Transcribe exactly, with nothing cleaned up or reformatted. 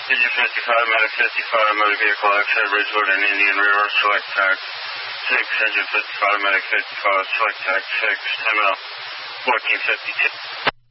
Engine fifty-five, medic fifty-five, motor vehicle outside Ridgewood and Indian River, select tag six, engine fifty-five, medic fifty-five, select tag six, time out, fourteen fifty-two.